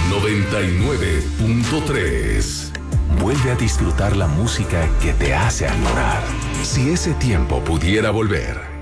99.3. Vuelve a disfrutar la música que te hace añorar. Si ese tiempo pudiera volver,